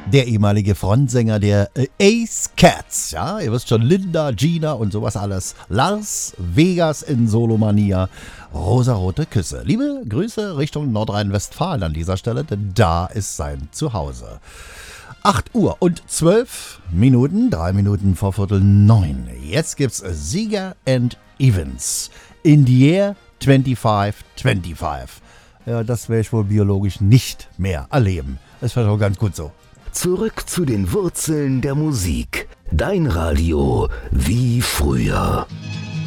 Der ehemalige Frontsänger der Ace Cats, ja, ihr wisst schon, Linda, Gina und sowas alles. Lars Vegas in Solomania, rosarote Küsse. Liebe Grüße Richtung Nordrhein-Westfalen an dieser Stelle, denn da ist sein Zuhause. 8 Uhr und 12 Minuten, 3 Minuten vor Viertel 9. Jetzt gibt's Seeger and Evans in the Year 2525. Ja, das werde ich wohl biologisch nicht mehr erleben. Das wäre doch ganz gut so. Zurück zu den Wurzeln der Musik. Dein Radio wie früher.